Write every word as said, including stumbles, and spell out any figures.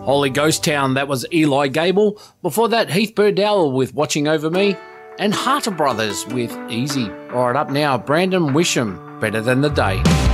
Holy Ghost Town, that was Eli Gable. Before that, Heath Burdell with Watching Over Me. And Harter Brothers with Easy. All right, up now, Brandon Wisham, Better Than the Day.